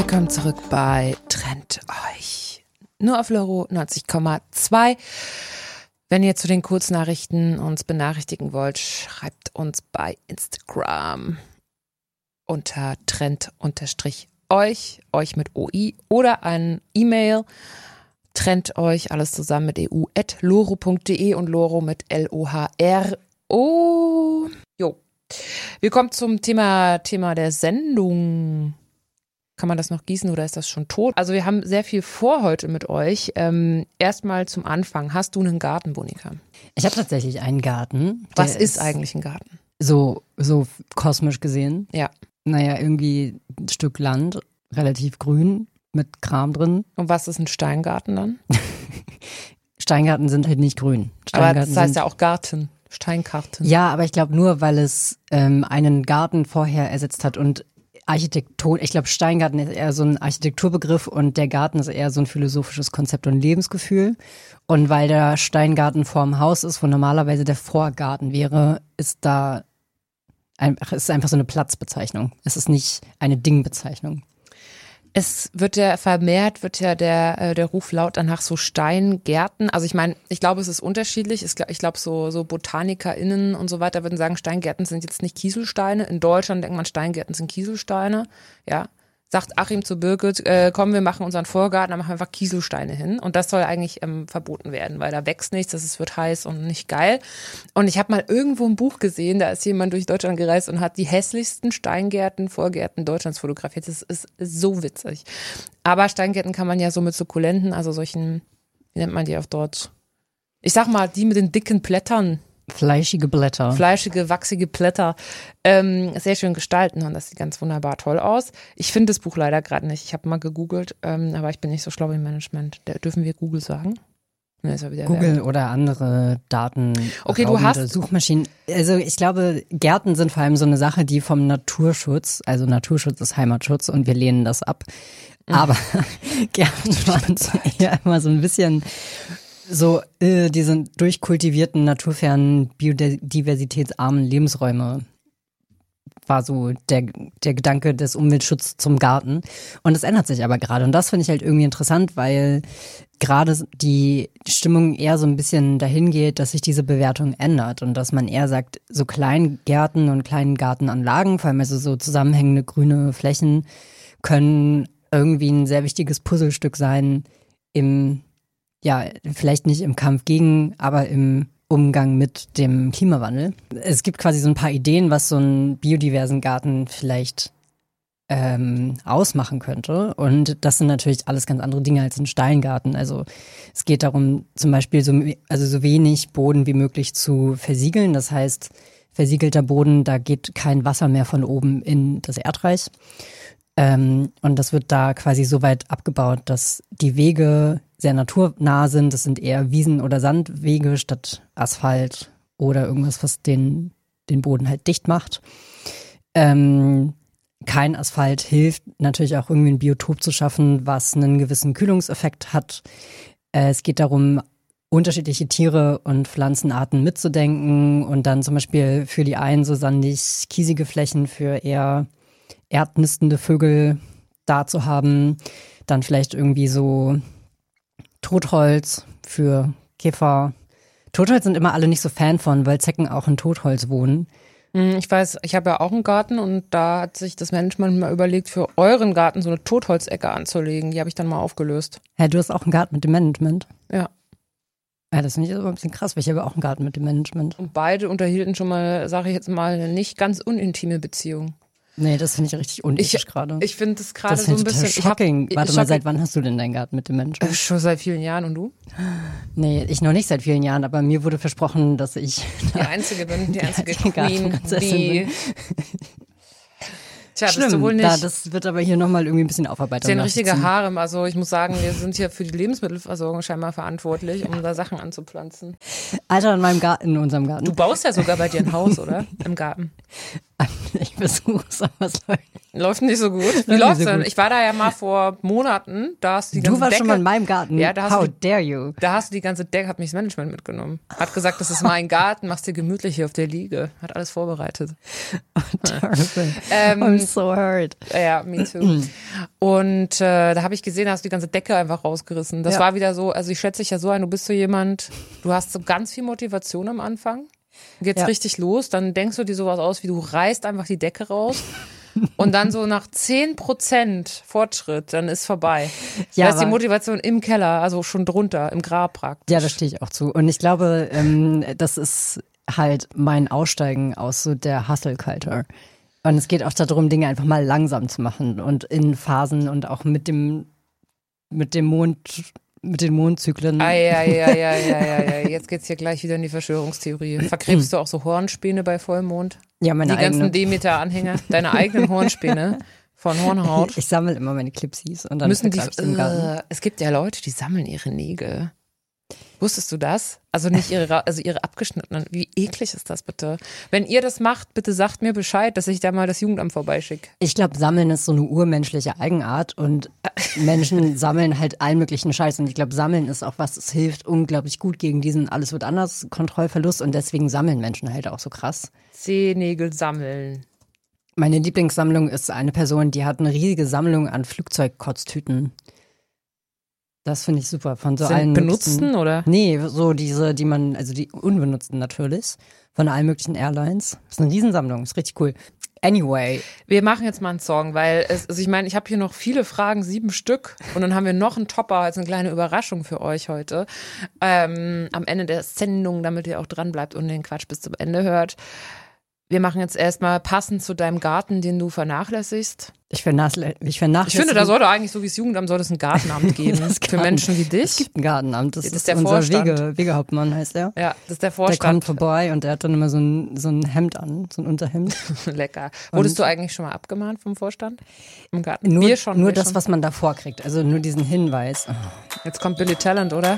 Willkommen zurück bei Trennt euch. Nur auf Loro 90,2. Wenn ihr zu den Kurznachrichten uns benachrichtigen wollt, schreibt uns bei Instagram unter trennt_euch mit OI oder ein E-Mail. Trennt euch, alles zusammen mit eu@loro.de und Loro mit LOHRO. Jo. Wir kommen zum Thema der Sendung. Kann man das noch gießen oder ist das schon tot? Also wir haben sehr viel vor heute mit euch. Erstmal zum Anfang. Hast du einen Garten, Bonika? Ich habe tatsächlich einen Garten. Was ist eigentlich ein Garten? So kosmisch gesehen. Ja. Naja, irgendwie ein Stück Land, relativ grün, mit Kram drin. Und was ist ein Steingarten dann? Steingarten sind halt nicht grün. Aber das heißt ja auch Garten, Steingarten. Ja, aber ich glaube nur, weil es einen Garten vorher ersetzt hat und Architektur, ich glaube Steingarten ist eher so ein Architekturbegriff und der Garten ist eher so ein philosophisches Konzept und Lebensgefühl. Und weil der Steingarten vorm Haus ist, wo normalerweise der Vorgarten wäre, ist einfach so eine Platzbezeichnung. Es ist nicht eine Dingbezeichnung. Es wird ja vermehrt, der Ruf laut danach so Steingärten. Also ich meine, ich glaube, es ist unterschiedlich. Ich glaube, so BotanikerInnen und so weiter würden sagen, Steingärten sind jetzt nicht Kieselsteine. In Deutschland denkt man, Steingärten sind Kieselsteine. Ja. Sagt Achim zu Birgit, komm, wir machen unseren Vorgarten, dann machen wir einfach Kieselsteine hin. Und das soll eigentlich verboten werden, weil da wächst nichts, es wird heiß und nicht geil. Und ich habe mal irgendwo ein Buch gesehen, da ist jemand durch Deutschland gereist und hat die hässlichsten Steingärten, Vorgärten Deutschlands fotografiert. Das ist so witzig. Aber Steingärten kann man ja so mit Sukkulenten, also solchen, wie nennt man die auf Deutsch? Ich sag mal, die mit den dicken Blättern. Fleischige Blätter. Fleischige, wachsige Blätter. Sehr schön gestalten und das sieht ganz wunderbar toll aus. Ich finde das Buch leider gerade nicht. Ich habe mal gegoogelt, aber ich bin nicht so schlau im Management. Dürfen wir Google sagen? Nee, ist ja wieder Google Werbung. Oder andere Daten. Okay, du hast Suchmaschinen. Also ich glaube, Gärten sind vor allem so eine Sache, die vom Naturschutz, also Naturschutz ist Heimatschutz und wir lehnen das ab. Aber Gärten waren eher immer so ein bisschen so diese durchkultivierten, naturfernen, biodiversitätsarmen Lebensräume war so der Gedanke des Umweltschutzes zum Garten. Und das ändert sich aber gerade. Und das finde ich halt irgendwie interessant, weil gerade die Stimmung eher so ein bisschen dahin geht, dass sich diese Bewertung ändert und dass man eher sagt, so Kleingärten und kleinen Gartenanlagen, vor allem also so zusammenhängende grüne Flächen, können irgendwie ein sehr wichtiges Puzzlestück sein vielleicht nicht im Kampf gegen, aber im Umgang mit dem Klimawandel. Es gibt quasi so ein paar Ideen, was so einen biodiversen Garten vielleicht ausmachen könnte. Und das sind natürlich alles ganz andere Dinge als ein Steingarten. Also es geht darum, zum Beispiel so wenig Boden wie möglich zu versiegeln. Das heißt, versiegelter Boden, da geht kein Wasser mehr von oben in das Erdreich. Und das wird da quasi so weit abgebaut, dass die Wege sehr naturnah sind. Das sind eher Wiesen- oder Sandwege statt Asphalt oder irgendwas, was den Boden halt dicht macht. Kein Asphalt hilft natürlich auch irgendwie ein Biotop zu schaffen, was einen gewissen Kühlungseffekt hat. Es geht darum, unterschiedliche Tiere und Pflanzenarten mitzudenken und dann zum Beispiel für die einen so sandig kiesige Flächen für eher erdnistende Vögel da zu haben, dann vielleicht irgendwie so Totholz für Käfer. Totholz sind immer alle nicht so Fan von, weil Zecken auch in Totholz wohnen. Ich weiß, ich habe ja auch einen Garten und da hat sich das Management mal überlegt, für euren Garten so eine Totholzecke anzulegen. Die habe ich dann mal aufgelöst. Ja, du hast auch einen Garten mit dem Management? Ja. Ja, das finde ich aber ein bisschen krass, weil ich habe auch einen Garten mit dem Management. Und beide unterhielten schon mal, sage ich jetzt mal, eine nicht ganz unintime Beziehung. Nee, das finde ich richtig unethisch gerade. Ich finde das gerade so ein bisschen shocking. Warte mal, seit wann hast du denn deinen Garten mit dem Management? Schon seit vielen Jahren und du? Nee, ich noch nicht seit vielen Jahren, aber mir wurde versprochen, dass ich die einzige bin, die einzige Queen, die... Tja, Schlimm, bist du wohl nicht. Das wird aber hier nochmal irgendwie ein bisschen Aufarbeitung. Das ist ja ein richtiger Harem. Also ich muss sagen, wir sind hier für die Lebensmittelversorgung scheinbar verantwortlich, um da Sachen anzupflanzen. Alter, in unserem Garten. Du baust ja sogar bei dir ein Haus, oder? Im Garten. Ich versuch's, aber es läuft nicht so gut. Wie läuft's denn? Ich war da ja mal vor Monaten, da hast du die ganze Du warst Decke, schon mal in meinem Garten. Ja, da hast How du dare you? Da hast du die ganze Decke, hat mich das Management mitgenommen. Hat gesagt, das ist mein Garten, machst dir gemütlich hier auf der Liege. Hat alles vorbereitet. Oh, terrible. I'm so hurt. Ja, me too. Und da habe ich gesehen, da hast du die ganze Decke einfach rausgerissen. Das war wieder so, also ich schätze dich ja so ein, du bist so jemand, du hast so ganz viel Motivation am Anfang. Geht's richtig los, dann denkst du dir sowas aus, wie du reißt einfach die Decke raus und dann so nach 10% Fortschritt, dann ist vorbei. Ja, da ist die Motivation im Keller, also schon drunter, im Grab praktisch. Ja, da stehe ich auch zu. Und ich glaube, das ist halt mein Aussteigen aus so der Hustle-Culture. Und es geht auch darum, Dinge einfach mal langsam zu machen und in Phasen und auch mit dem Mond, mit den Mondzyklen. Ja. Jetzt geht's hier gleich wieder in die Verschwörungstheorie. Verkrebst du auch so Hornspäne bei Vollmond? Ja, meine Die ganzen Demeter-Anhänger, deine eigenen Hornspäne von Hornhaut. Ich sammle immer meine Clipsies und dann müssen die. im Garten. Es gibt ja Leute, die sammeln ihre Nägel. Wusstest du das? Also nicht ihre abgeschnittenen. Wie eklig ist das bitte? Wenn ihr das macht, bitte sagt mir Bescheid, dass ich da mal das Jugendamt vorbeischicke. Ich glaube, Sammeln ist so eine urmenschliche Eigenart und Menschen sammeln halt allen möglichen Scheiß. Und ich glaube, Sammeln ist auch was, es hilft unglaublich gut gegen diesen alles wird anders Kontrollverlust und deswegen sammeln Menschen halt auch so krass. Zehennägel sammeln. Meine Lieblingssammlung ist eine Person, die hat eine riesige Sammlung an Flugzeugkotztüten. Das finde ich super. Von so allen benutzten oder? Nee, so diese, die man, also die unbenutzten natürlich, von allen möglichen Airlines. Das ist eine Riesensammlung, ist richtig cool. Anyway. Wir machen jetzt mal einen Song, weil ich meine, ich habe hier noch viele Fragen, 7 Stück und dann haben wir noch einen Topper als eine kleine Überraschung für euch heute. Am Ende der Sendung, damit ihr auch dran bleibt und den Quatsch bis zum Ende hört. Wir machen jetzt erstmal passend zu deinem Garten, den du vernachlässigst. Ich finde, da sollte eigentlich, so wie das Jugendamt, sollte es ein Gartenamt geben für Menschen wie dich. Es gibt ein Gartenamt, das ist der unser Vorstand. Wegehauptmann heißt er. Ja, das ist der Vorstand. Der kommt vorbei und der hat dann immer so ein Hemd an, so ein Unterhemd. Lecker. Wurdest du eigentlich schon mal abgemahnt vom Vorstand? Im Garten? Nur das, was man davor kriegt, also nur diesen Hinweis. Jetzt kommt Billy Talent, oder?